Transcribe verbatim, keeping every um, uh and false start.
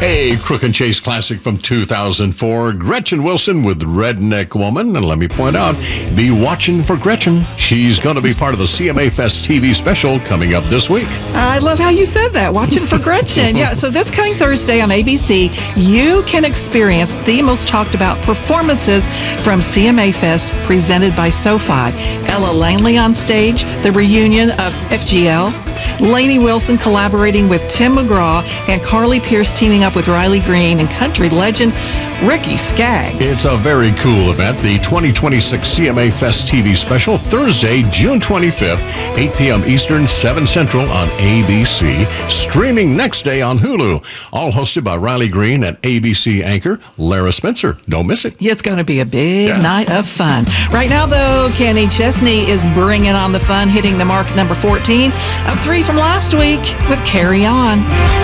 A Crook and Chase classic from two thousand four, Gretchen Wilson with Redneck Woman. And let me point out, be watching for Gretchen. She's going to be part of the C M A Fest T V special coming up this week. I love how you said that, watching for Gretchen. Yeah, so this coming Thursday on A B C, you can experience the most talked about performances from C M A Fest presented by SoFi. Ella Langley on stage, the reunion of F G L, Lainey Wilson collaborating with Tim McGraw, and Carly Pierce teaming up with Riley Green and country legend Ricky Skaggs. It's a very cool event. The twenty twenty-six C M A Fest T V special, Thursday, June twenty-fifth, eight p.m. Eastern, seven Central on A B C. Streaming next day on Hulu. All hosted by Riley Green and A B C anchor Lara Spencer. Don't miss it. It's going to be a big Yeah. night of fun. Right now, though, Kenny Chesney is bringing on the fun, hitting the mark number fourteen, up three from last week with Carry On.